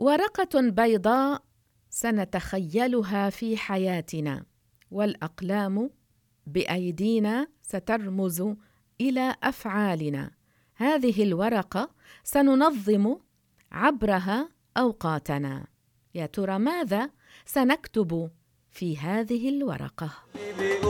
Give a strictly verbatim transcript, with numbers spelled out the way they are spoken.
ورقة بيضاء سنتخيلها في حياتنا، والأقلام بأيدينا سترمز إلى أفعالنا. هذه الورقة سننظم عبرها أوقاتنا. يا ترى ماذا سنكتب في هذه الورقة؟